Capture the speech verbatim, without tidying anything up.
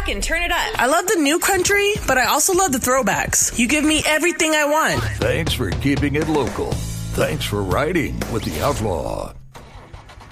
back and turn it up. I love the new country, but I also love the throwbacks. You give me everything I want. Thanks for keeping it local. Thanks for riding with the Outlaw.